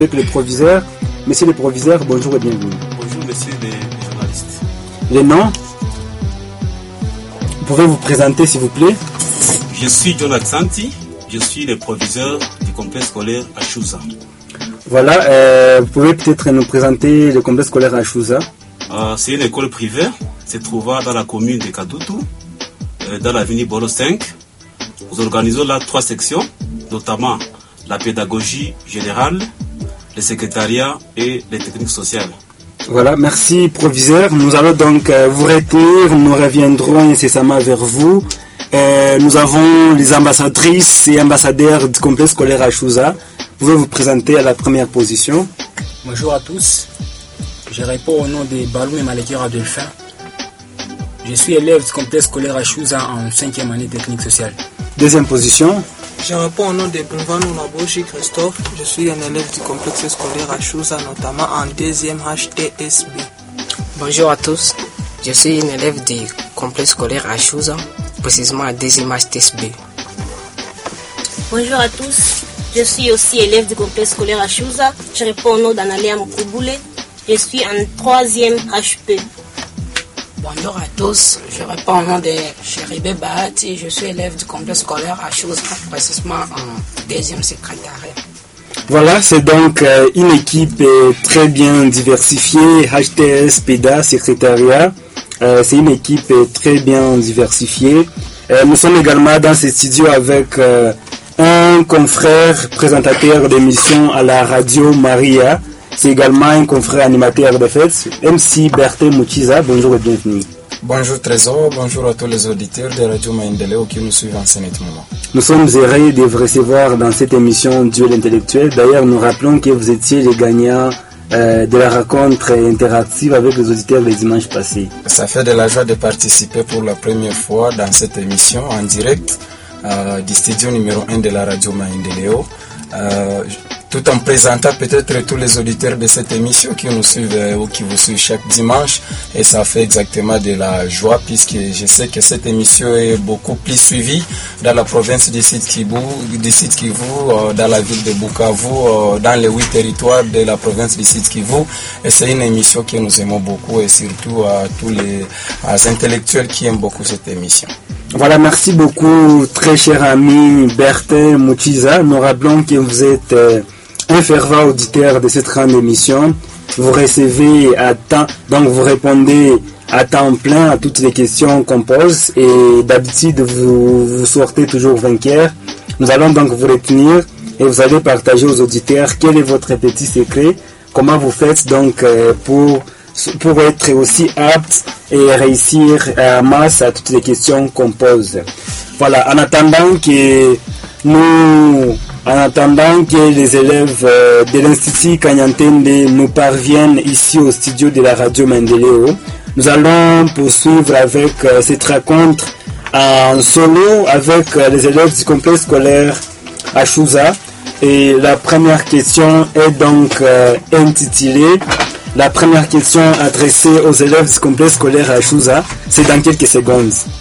Avec le proviseur. Monsieur le proviseur, bonjour et bienvenue. Bonjour messieurs les journalistes. Les noms? Pouvez-vous vous présenter s'il vous plaît? Je suis Jonathan Santi, je suis le proviseur du complexe scolaire à Chouza. Voilà, vous pouvez peut-être nous présenter le complexe scolaire à Chouza? C'est une école privée, se trouvant dans la commune de Kadoutou, dans l'avenue Bolo 5. Nous organisons là 3 sections, notamment la pédagogie générale, le secrétariat et les techniques sociales. Voilà, merci proviseur. Nous allons donc vous retenir, nous reviendrons incessamment vers vous. Nous avons les ambassadrices et ambassadeurs du complexe scolaire à Chouza. Vous pouvez vous présenter à la première position. Bonjour à tous, je réponds au nom de Balou et Malekira Delphin. Je suis élève du complexe scolaire à Chouza en 5e année technique sociale. Deuxième position. Je réponds au nom de Bouvano Naboshi Christophe. Je suis un élève du complexe scolaire à Chouza, notamment en 2e HTSB. Bonjour à tous, je suis un élève du complexe scolaire à Chouza, précisément en 2e HTSB. Bonjour à tous, je suis aussi élève du complexe scolaire à Chouza. Je réponds au nom d'Analia Mokouboulé. Je suis en 3e HP. Bonjour à tous, je réponds au nom de Chéribé Bahati, je suis élève du complexe scolaire à Chouza, précisément en 2e secrétariat. Voilà, c'est donc une équipe très bien diversifiée, HTS, PEDA, secrétariat. C'est une équipe très bien diversifiée. Nous sommes également dans ce studio avec un confrère présentateur d'émissions à la radio Maria. C'est également un confrère animateur de fêtes, MC Berthe Mouchiza. Bonjour et bienvenue. Bonjour Trésor, bonjour à tous les auditeurs de Radio Maendeleo qui nous suivent en ce moment. Nous sommes heureux de vous recevoir dans cette émission Duel intellectuel. D'ailleurs, nous rappelons que vous étiez les gagnants de la rencontre interactive avec les auditeurs les dimanches passés. Ça fait de la joie de participer pour la première fois dans cette émission en direct du studio numéro 1 de la Radio Maendeleo. Tout en présentant peut-être tous les auditeurs de cette émission qui nous suivent ou qui vous suivent chaque dimanche. Et ça fait exactement de la joie puisque je sais que cette émission est beaucoup plus suivie dans la province du Sud Kivu, dans la ville de Bukavu, dans les 8 territoires de la province du Sud Kivu. Et c'est une émission que nous aimons beaucoup et surtout à tous les intellectuels qui aiment beaucoup cette émission. Voilà, merci beaucoup très cher ami Berthe Mouchiza. Nous rappelons que vous êtes un fervent auditeur de cette grande émission. Vous recevez à temps, donc vous répondez à temps plein à toutes les questions qu'on pose et d'habitude vous sortez toujours vainqueur. Nous allons donc vous retenir et vous allez partager aux auditeurs quel est votre petit secret, comment vous faites donc pour être aussi apte et réussir à masse à toutes les questions qu'on pose. Voilà, en attendant que les élèves de l'Institut Kanyantende nous parviennent ici au studio de la radio Maendeleo, nous allons poursuivre avec cette rencontre en solo avec les élèves du complexe scolaire à Chouza. Et la première question est donc intitulée. La première question adressée aux élèves du complexe scolaire à Chouza, c'est dans quelques secondes.